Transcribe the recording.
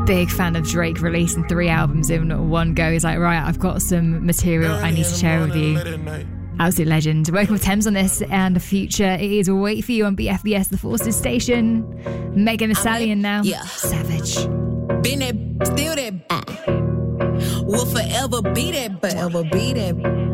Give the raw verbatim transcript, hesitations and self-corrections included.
big fan of Drake releasing three albums in one go. He's like, right, I've got some material I need to share with you. Absolute legend. Working with Thames on this and the future. It is Wait For You on B F B S, the Forces Station. Megan Thee Stallion now. Yeah. Savage. Been that, still that. Will forever be that, forever be that.